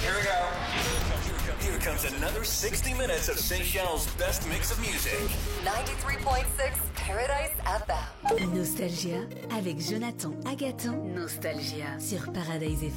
Here we go. Here comes another 60 minutes of Seychelles' best mix of music. 93.6 Paradise FM. Nostalgia avec Jonathan Agaton. Nostalgia sur Paradise FM.